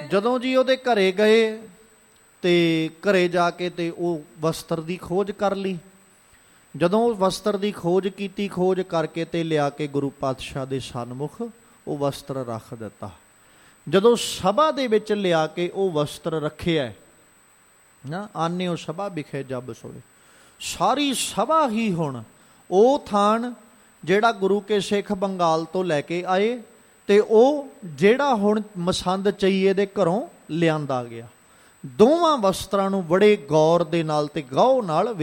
ਜਦੋਂ ਜੀ ਉਹਦੇ ਘਰੇ ਗਏ ਤੇ ਘਰੇ ਜਾ ਕੇ ਤੇ ਉਹ ਵਸਤਰ ਦੀ ਖੋਜ ਕਰ ਲਈ। ਜਦੋਂ ਵਸਤਰ ਦੀ ਖੋਜ ਕੀਤੀ, ਖੋਜ ਕਰਕੇ ਤੇ ਲਿਆ ਕੇ ਗੁਰੂ ਪਾਤਸ਼ਾਹ ਦੇ ਸਨਮੁਖ ਉਹ ਵਸਤਰ ਰੱਖ ਦਿੱਤਾ। ਜਦੋਂ ਸਭਾ ਦੇ ਵਿੱਚ ਲਿਆ ਕੇ ਉਹ ਵਸਤਰ ਰੱਖਿਆ ਨਾ, ਆਨਿਓ ਸਭਾ ਵਿਖੇ ਜਬ ਸੋਏ, ਸਾਰੀ ਸਭਾ ਹੀ ਹੁਣ ਉਹ ਥਾਨ ਜਿਹੜਾ ਗੁਰੂ ਕੇ ਸਿੱਖ ਬੰਗਾਲ ਤੋਂ ਲੈ ਕੇ ਆਏ ਤੇ ਉਹ ਜਿਹੜਾ ਹੁਣ ਮਸੰਦ ਚਈਏ ਦੇ ਘਰੋਂ ਲਿਆਂਦਾ ਗਿਆ, ਦੋਵਾਂ ਵਸਤਰਾਂ ਨੂੰ ਬੜੇ ਗੌਰ ਦੇ ਨਾਲ ਤੇ ਗਹੁ ਨਾਲ